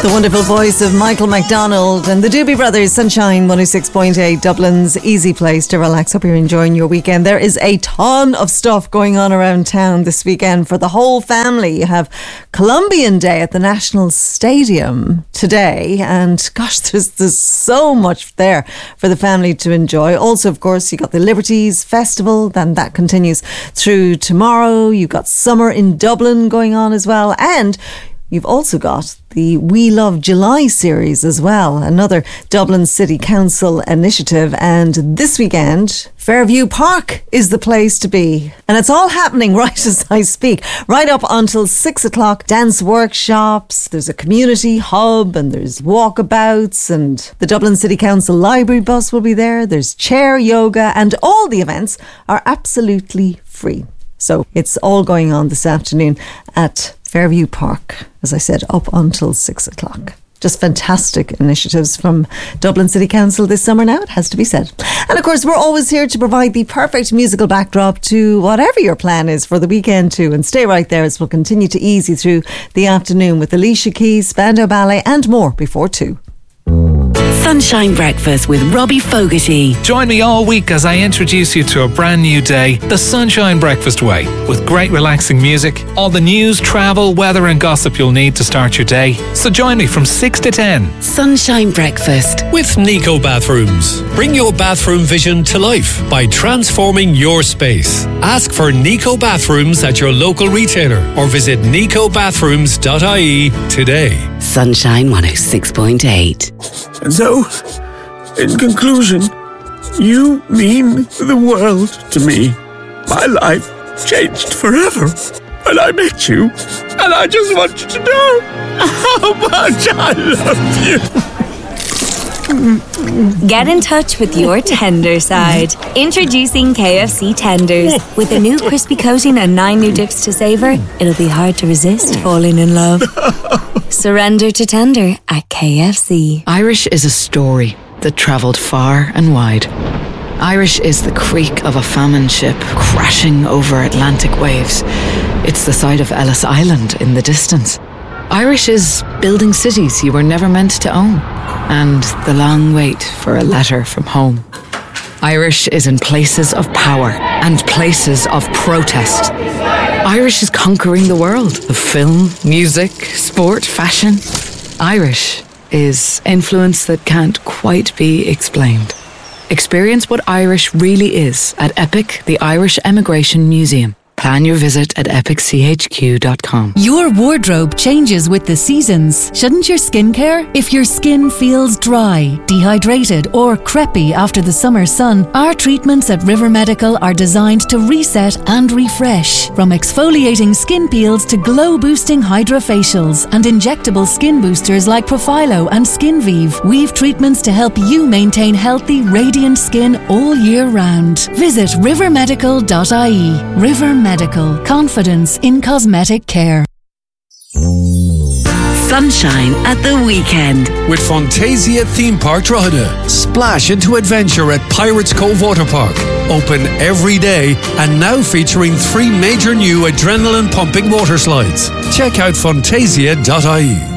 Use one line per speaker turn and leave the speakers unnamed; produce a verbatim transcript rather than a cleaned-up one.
The wonderful voice of Michael McDonald and the Doobie Brothers. Sunshine one oh six point eight, Dublin's easy place to relax. Hope you're enjoying your weekend. There is a ton of stuff going on around town this weekend for the whole family. You have Columbian Day at the National Stadium today, and gosh, there's, there's so much there for the family to enjoy. Also, of course, you got the Liberties Festival, then that continues through tomorrow. You've got Summer in Dublin going on as well, and you've also got the We Love July series as well, another Dublin City Council initiative. And this weekend, Fairview Park is the place to be. And it's all happening right as I speak, right up until six o'clock. Dance workshops, there's a community hub, and there's walkabouts, and the Dublin City Council library bus will be there. There's chair yoga, and all the events are absolutely free. So it's all going on this afternoon at Fairview Park, as I said, up until six o'clock. Just fantastic initiatives from Dublin City Council this summer now, it has to be said. And of course, we're always here to provide the perfect musical backdrop to whatever your plan is for the weekend too. And stay right there as we'll continue to ease you through the afternoon with Alicia Keys, Spandau Ballet and more before two.
Sunshine Breakfast with Robbie Fogarty.
Join me all week as I introduce you to a brand new day, the Sunshine Breakfast way, with great relaxing music, all the news, travel, weather and gossip you'll need to start your day. So join me from six to ten.
Sunshine Breakfast
with Nico Bathrooms. Bring your bathroom vision to life by transforming your space. Ask for Nico Bathrooms at your local retailer or visit nico bathrooms dot I E today.
Sunshine one oh six point eight.
And so, in conclusion, you mean the world to me. My life changed forever when I met you, and I just want you to know how much I love you.
Get in touch with your tender side. Introducing K F C Tenders. With a new crispy coating and nine new dips to savour, it'll be hard to resist falling in love. Surrender to tender at K F C.
Irish is a story that travelled far and wide. Irish is the creak of a famine ship crashing over Atlantic waves. It's the sight of Ellis Island in the distance. Irish is building cities you were never meant to own, and the long wait for a letter from home. Irish is in places of power and places of protest. Irish is conquering the world of film, music, sport, fashion. Irish is influence that can't quite be explained. Experience what Irish really is at EPIC, the Irish Emigration Museum. Plan your visit at epic c h q dot com.
Your wardrobe changes with the seasons. Shouldn't your skincare? If your skin feels dry, dehydrated or crepey after the summer sun, our treatments at River Medical are designed to reset and refresh. From exfoliating skin peels to glow-boosting hydrofacials and injectable skin boosters like Profilo and SkinVive, we've treatments to help you maintain healthy, radiant skin all year round. Visit river medical dot I E. River Medical. Confidence in cosmetic care.
Sunshine at the weekend
with Fantasia Theme Park Drogheda. Splash into adventure at Pirates Cove Water Park. Open every day and now featuring three major new adrenaline pumping water slides. Check out fantasia dot I E.